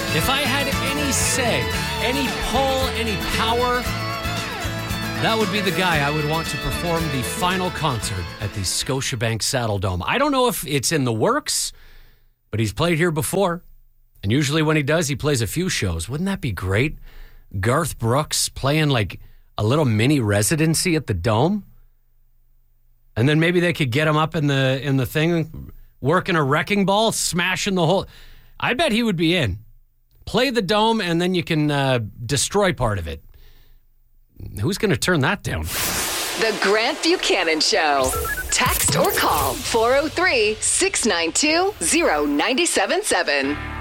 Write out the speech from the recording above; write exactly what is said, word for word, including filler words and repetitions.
If I had any say, any pull, any power, that would be the guy I would want to perform the final concert at the Scotiabank Saddle Dome. I don't know if it's in the works, but he's played here before. And usually when he does, he plays a few shows. Wouldn't that be great? Garth Brooks playing like a little mini residency at the Dome. And then maybe they could get him up in the in the thing, working a wrecking ball, smashing the whole... I bet he would be in. Play the Dome, and then you can uh, destroy part of it. Who's going to turn that down? The Grant Buchanan Show. Text or call four oh three, six nine two, oh nine seven seven.